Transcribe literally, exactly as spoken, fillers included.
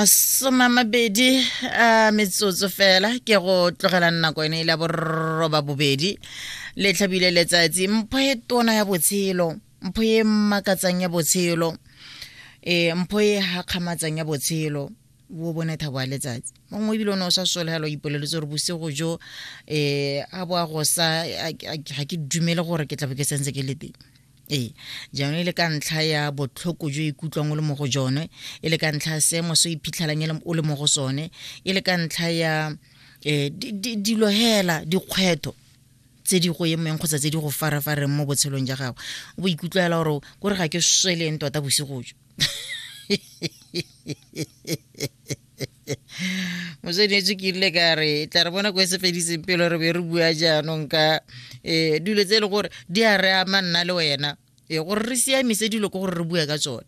masoma mabedi a metsotso fela ke go tlogela nako ene ile borroba bobedi le tlhabile letsatsi mpho e tona ya botshelo mpho e makatsang ya botshelo e mpho e hakgamatsang ya botshelo bo bone thabo a letsatsi mongwe bile no sa solelo ipoleletse re bosigo jo eh a bo a go sa ga ke dumele gore ke tlabe ke sentse ke le teng e jaone ile ka ntlha ya botlhoko jo ikutlwang o le mo go jone ile ka ntlha se mo so iphitlhalanyela o le mo go sone ile ka ntlha ya eh dilo hela dikgwetho tse di go yemeng go tsa tse di go farafareng mo botshelong ja gago o bo ikutlwela gore gore ga ke sweleng tota bosigo jo Mosedi ke ile ka re tla re bona go se fedise pelo re be re bua jaanong ka eh dilo tse le gore di a re ama nna le wena e gore re siamise dilo go gore re bua ka tsone